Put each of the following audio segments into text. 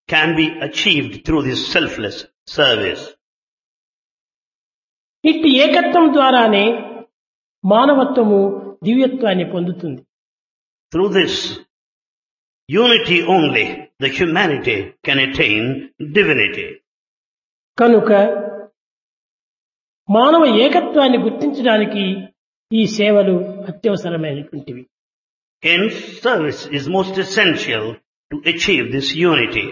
can be achieved through this selfless service. ఇట్టి ఏకత్వం ద్వారానే మానవత్వము దివ్యత్వాన్ని పొందుతుంది. Through this unity only, the humanity can attain divinity. కనుక మానవ ఏకత్వాన్ని గుర్తించడానికి ఈ సేవలు అత్యవసరమైనటువంటివి. Hence, service is most essential to achieve this unity.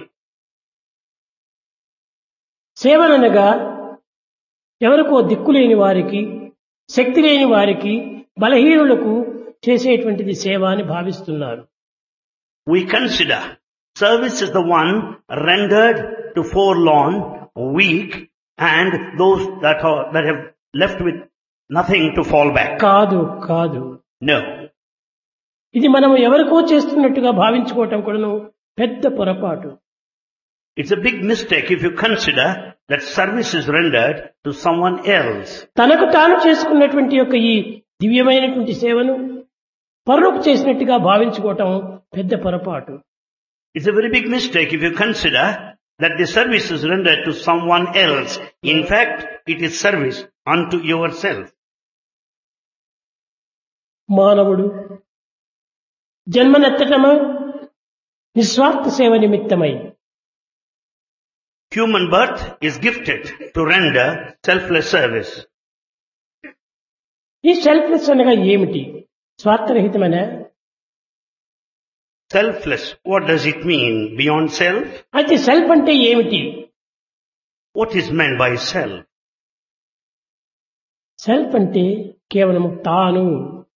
సేవలనగా ఎవరికో దిక్కులేని వారికి, శక్తి లేని వారికి, బలహీనులకు చేసేటువంటిది సేవ అని భావిస్తున్నారు. We consider service is the one rendered to forlorn, weak, and those that have left with nothing to fall back. కాదు కాదు, No. ఇది మనం ఎవరికో చేస్తున్నట్టుగా భావించుకోవటం కూడాను పెద్ద పొరపాటు. It's a big mistake if you consider that service is rendered to someone else. తనకు తాను చేసుకున్నటువంటి యొక్క ఈ దివ్యమైనటువంటి సేవను పరులకు చేసినట్టుగా భావించుకోవటం పెద్ద పొరపాటు. It's a very big mistake if you consider that the service is rendered to someone else. In fact, it is service unto yourself. మానవుడు జన్మనెత్తటము నిస్వార్థ సేవ నిమిత్తమై Human birth is gifted to render selfless service. ఈ selfless అనగా ఏమిటి? స్వార్థరహితమైన Selfless, what does it mean beyond self? అయితే self అంటే ఏమిటి? What is meant by self? Self అంటే కేవలం తాను.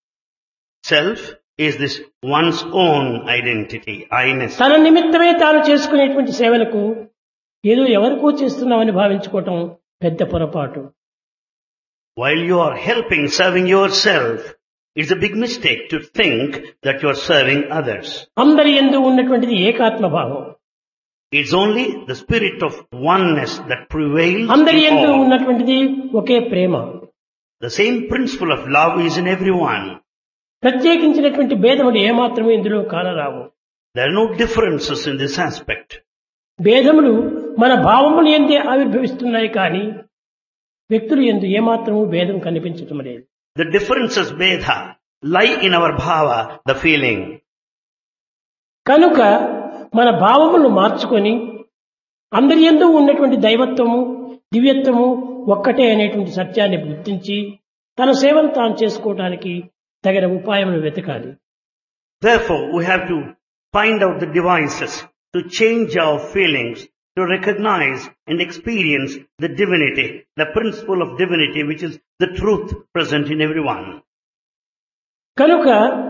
Self is this one's own identity, I-ness. తన నిమిత్తమే తాను చేసుకునేటువంటి సేవలకు ఏదో ఎవరికో చేస్తున్నామని భావించుకోవటం పెద్ద పొరపాటు. While you are helping, serving yourself, it's a big mistake to think that you are serving others. అందరి యందు ఉన్నటువంటిది ఏకాత్మ భావం. It's only the spirit of oneness that prevails అందరి in యందు all. ఉన్నటువంటిది ఒకే ప్రేమ. The same principle of love is in everyone. ప్రత్యేకించినటువంటి భేదములు ఏమాత్రము ఇందులో కానరావు. There are no differences in this aspect. భేదములు మన భావములు ఎందే ఆవిర్భవిస్తున్నాయి కానీ వ్యక్తులు ఎందు ఏమాత్రము భేదం కనిపించటం లేదు. The differences, Vedha, lie in our bhava, the feeling. కనుక మన భావములను మార్చుకొని అందరి యందు ఉన్నటువంటి దైవత్వము, దివ్యత్వము ఒక్కటే అనేటువంటి సత్యాన్ని గుర్తించి తన సేవను తాను చేసుకోవడానికి తగిన ఉపాయములు వెతకాలి. Therefore, we have to find out the devices to change our feelings, to recognize and experience the divinity, the principle of divinity, which is the truth present in everyone. కనుక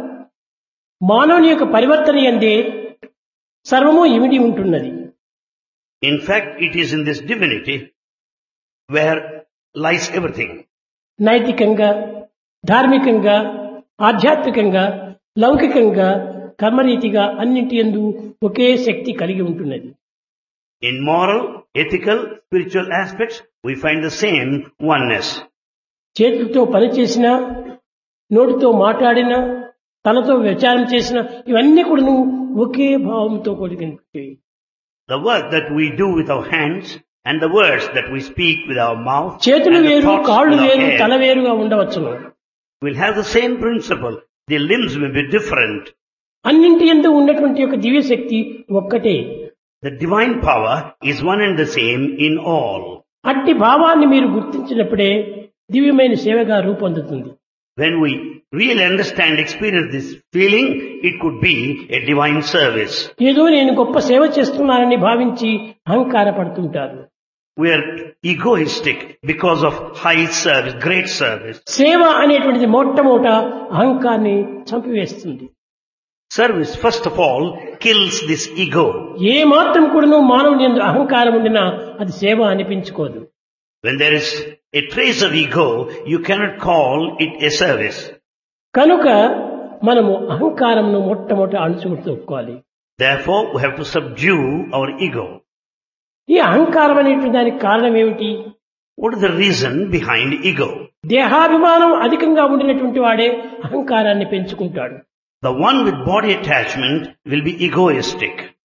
మానవుని యొక్క పరివర్తన యందే సర్వము ఇమిడి ఉంటున్నది. In fact, it is in this divinity where lies everything. నైతికంగా, ధార్మికంగా, ఆధ్యాత్మికంగా, లౌకికంగా, కర్మరీతిగా అన్నింటి యందు ఒకే శక్తి కలిగి ఉంటున్నది. In moral, ethical, spiritual aspects, we find the same oneness. చేతులతో పనిచేసినా, నోటితో మాట్లాడినా, తనతో విచారం చేసినా ఇవన్నీ కూడా ఒకే భావంతో కూడినవి. The work that we do with our hands and the words that we speak with our mouth చేతులు and the వేరు, thoughts కాళ్ళు with our వేరు, తల head వేరుగా ఉండవచ్చును. will have the same principle. The limbs may be different. అన్నింటి యందు ఉన్నటువంటి యొక్క దివ్య శక్తి ఒక్కటే. The divine power is one and the same in all. అట్టి భావాన్ని మీరు గుర్తించినప్పుడే దివ్యమైన సేవగా రూపొందుతుంది. When we really understand, experience this feeling, it could be a divine service. ఏదో నేను గొప్ప సేవ చేస్తున్నానని భావించి అహంకారపడుతుంటారు. We are egoistic because of high service, great service. సేవ అనేటువంటిది మొట్టమొదట అహంకారాన్ని చంపివేస్తుంది. Service, first of all, kills this ego. ఏ మాత్రం కూడాను మానవుని యందు అహంకారం ఉండినా అది సేవ అనిపించుకోదు. When there is a trace of ego, you cannot call it a service. కనుక మనము అహంకారంను మొట్టమొదట అణుచుకోవాలి. Therefore, we have to subdue our ego. ఈ అహంకారం అనేటువంటి దానికి కారణం ఏమిటి? What is the reason behind ego? దేహాభిమానం అధికంగా ఉండినటువంటి వాడే అహంకారాన్ని పెంచుకుంటాడు. The one with body attachment will be egoistic.